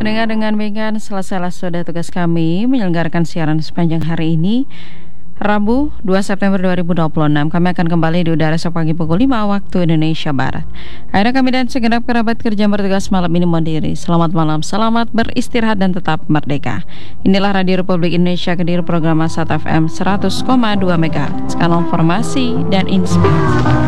Pendengar dengan baikkan, selesailah sudah tugas kami menyelenggarakan siaran sepanjang hari ini, Rabu 2 September 2026. Kami akan kembali di udara sepagi pukul 5 waktu Indonesia Barat. Akhirnya kami dan segenap kerabat kerja bertugas malam ini mohon diri. Selamat malam, selamat beristirahat dan tetap merdeka. Inilah Radio Republik Indonesia, Kediri, program Asat FM 100,2 MHz, kanal informasi dan inspirasi.